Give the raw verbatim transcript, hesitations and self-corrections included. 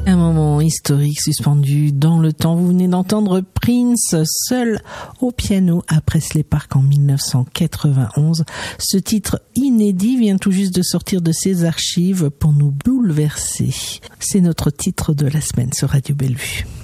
Un moment historique suspendu dans le temps. Vous venez d'entendre Prince seul au piano à Presley Park en dix-neuf cent quatre-vingt-onze. Ce titre inédit vient tout juste de sortir de ses archives pour nous bouleverser. C'est notre titre de la semaine sur Radio Bellevue.